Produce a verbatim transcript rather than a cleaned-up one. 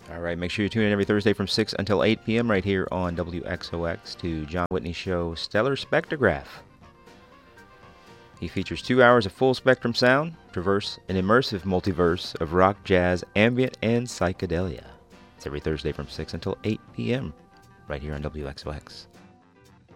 All right, make sure you tune in every Thursday from six until eight p.m. right here on W X O X to John Whitney Show Stellar Spectrograph. He features two hours of full spectrum sound, traverse an immersive multiverse of rock, jazz, ambient, and psychedelia. It's every Thursday from six until eight p.m. right here on W X O X.